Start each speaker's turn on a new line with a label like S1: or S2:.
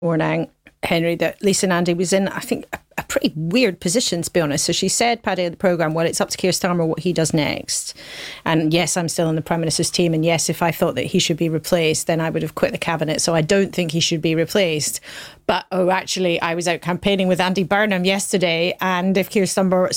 S1: Morning, Henry, that Lisa Nandy was in, I think, a pretty weird position, to be honest. So she said, Paddy, of the programme, well, it's up to Keir Starmer what he does next. And yes, I'm still on the Prime Minister's team. And yes, if I thought that he should be replaced, then I would have quit the cabinet. So I don't think he should be replaced. But, actually, I was out campaigning with Andy Burnham yesterday. And if Keir Starmer